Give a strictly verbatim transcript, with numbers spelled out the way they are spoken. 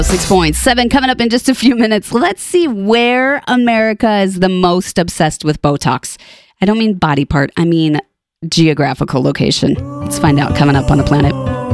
Six point seven coming up in just a few minutes. Let's see where America is the most obsessed with Botox. I don't mean body part. I mean geographical location. Let's find out coming up on The Planet.